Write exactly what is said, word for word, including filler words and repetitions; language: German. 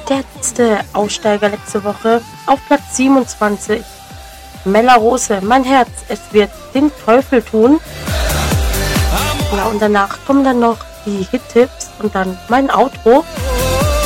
Der letzte Aussteiger letzte Woche auf Platz siebenundzwanzig. Mella Rose, mein Herz, es wird den Teufel tun. Ja, und danach kommen dann noch die Hit-Tipps und dann mein Outro.